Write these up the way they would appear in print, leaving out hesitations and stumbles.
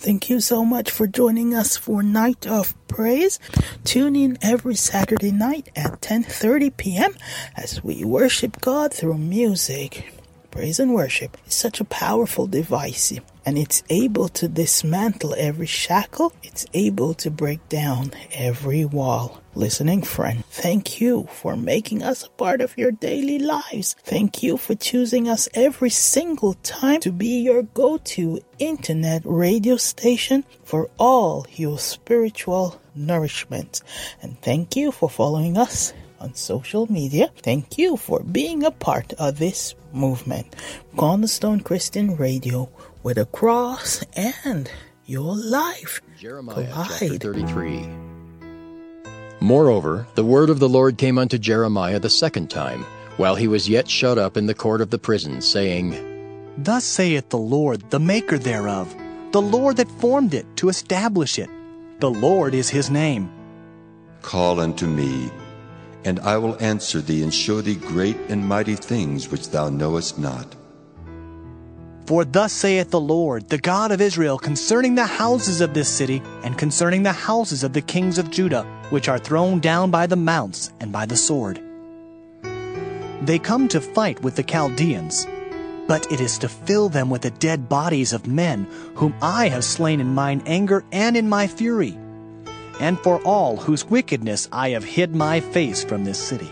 Thank you so much for joining us for Night of Praise. Tune in every Saturday night at 10:30 p.m. as we worship God through music. Praise and worship is such a powerful device, and it's able to dismantle every shackle. It's able to break down every wall. Listening friend, thank you for making us a part of your daily lives. Thank you for choosing us every single time to be your go-to internet radio station for all your spiritual nourishment. And thank you for following us on social media. Thank you for being a part of this movement. Cornerstone Christian Radio, where the cross and your life Jeremiah collide. chapter 33. Moreover, the word of the Lord came unto Jeremiah the second time, while he was yet shut up in the court of the prison, saying, Thus saith the Lord, the maker thereof, the Lord that formed it, to establish it. The Lord is his name. Call unto me, and I will answer thee, and show thee great and mighty things which thou knowest not. For thus saith the Lord, the God of Israel, concerning the houses of this city, and concerning the houses of the kings of Judah, which are thrown down by the mounts and by the sword. They come to fight with the Chaldeans, but it is to fill them with the dead bodies of men, whom I have slain in mine anger and in my fury, and for all whose wickedness I have hid my face from this city.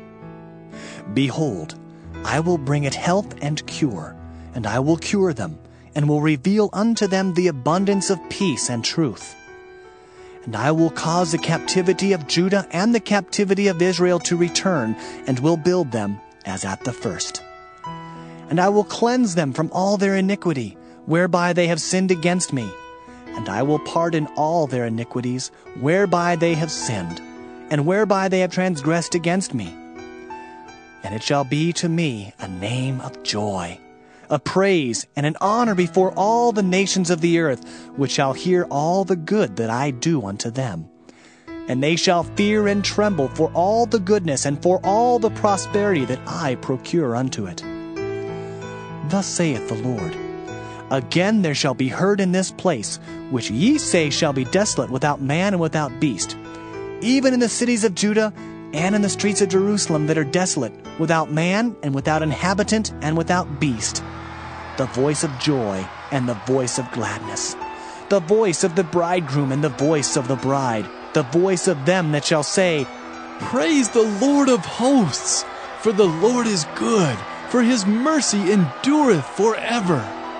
Behold, I will bring it health and cure, and I will cure them, and will reveal unto them the abundance of peace and truth. And I will cause the captivity of Judah and the captivity of Israel to return, and will build them as at the first. And I will cleanse them from all their iniquity, whereby they have sinned against me. And I will pardon all their iniquities, whereby they have sinned, and whereby they have transgressed against me. And it shall be to me a name of joy, a praise and an honor before all the nations of the earth, which shall hear all the good that I do unto them. And they shall fear and tremble for all the goodness and for all the prosperity that I procure unto it. Thus saith the Lord, Again there shall be heard in this place, which ye say shall be desolate without man and without beast, even in the cities of Judah and in the streets of Jerusalem that are desolate, without man and without inhabitant and without beast, the voice of joy and the voice of gladness, the voice of the bridegroom and the voice of the bride, the voice of them that shall say, Praise the Lord of hosts, for the Lord is good, for his mercy endureth forever.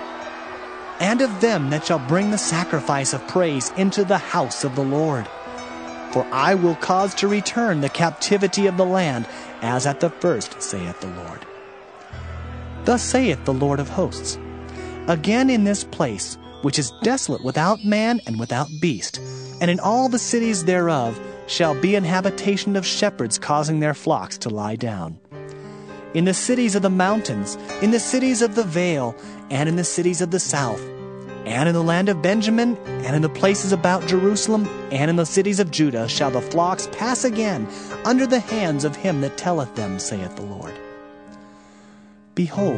And of them that shall bring the sacrifice of praise into the house of the Lord. For I will cause to return the captivity of the land, as at the first, saith the Lord. Thus saith the Lord of hosts, Again in this place, which is desolate without man and without beast, and in all the cities thereof, shall be an habitation of shepherds causing their flocks to lie down. In the cities of the mountains, in the cities of the vale, and in the cities of the south, and in the land of Benjamin, and in the places about Jerusalem, and in the cities of Judah, shall the flocks pass again under the hands of him that telleth them, saith the Lord. Behold,